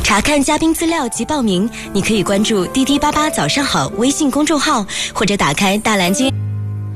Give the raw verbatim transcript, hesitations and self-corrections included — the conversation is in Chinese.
查看嘉宾资料及报名，你可以关注“滴滴八八早上好”微信公众号，或者打开大蓝鲸。